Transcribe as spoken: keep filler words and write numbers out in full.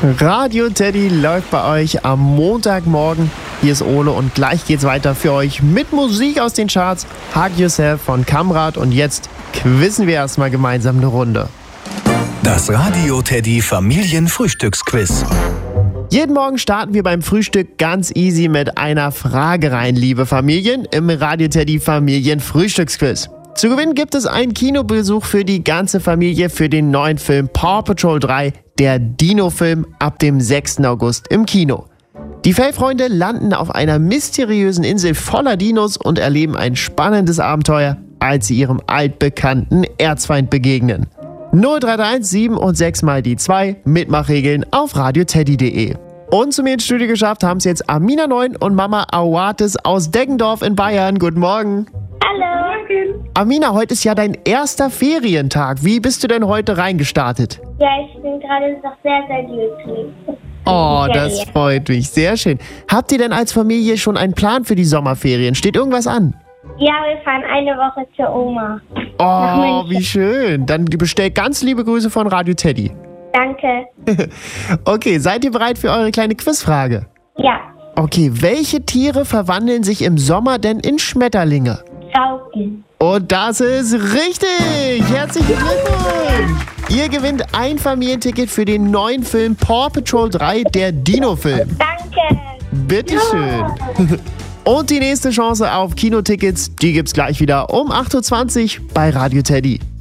Radio Teddy läuft bei euch am Montagmorgen. Hier ist Ole und gleich geht's weiter für euch mit Musik aus den Charts. Hug Yourself von Kamrat und jetzt quizzen wir erstmal gemeinsam eine Runde. Das Radio Teddy Familienfrühstücksquiz. Jeden Morgen starten wir beim Frühstück ganz easy mit einer Frage rein, liebe Familien, im Radio Teddy Familienfrühstücksquiz. Zu gewinnen gibt es einen Kinobesuch für die ganze Familie für den neuen Film Paw Patrol drei, der Dino-Film, ab dem sechsten August im Kino. Die Fellfreunde landen auf einer mysteriösen Insel voller Dinos und erleben ein spannendes Abenteuer, als sie ihrem altbekannten Erzfeind begegnen. null drei drei eins sieben und sechs mal die zwei, Mitmachregeln auf radioteddy punkt de. Und zu mir ins Studio geschafft haben es jetzt Amina Neun und Mama Awatis aus Deggendorf in Bayern. Guten Morgen. Hallo. Amina, heute ist ja dein erster Ferientag. Wie bist du denn heute reingestartet? Ja, ich bin gerade noch sehr, sehr glücklich. Oh, das Ferien. freut mich. Sehr schön. Habt ihr denn als Familie schon einen Plan für die Sommerferien? Steht irgendwas an? Ja, wir fahren eine Woche zur Oma. Nach Oh, München. wie schön. Dann bestellt ganz liebe Grüße von Radio Teddy. Danke. Okay, seid ihr bereit für eure kleine Quizfrage? Ja, Okay, welche Tiere verwandeln sich im Sommer denn in Schmetterlinge? Raupen. Und das ist richtig! Herzlichen Glückwunsch! Ihr gewinnt ein Familienticket für den neuen Film Paw Patrol drei, der Dino-Film. Danke. Bitteschön. Und die nächste Chance auf Kinotickets, die gibt's gleich wieder um acht Uhr zwanzig bei Radio Teddy.